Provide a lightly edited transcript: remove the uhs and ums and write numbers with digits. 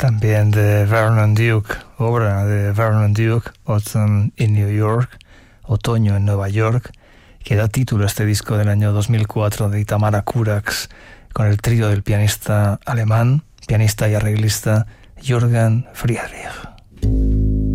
También de Vernon Duke, obra de Vernon Duke, Autumn in New York, Otoño en Nueva York, que da título a este disco del año 2004 de Itamara Kurax, con el trío del pianista alemán, pianista y arreglista Jürgen Friedrich.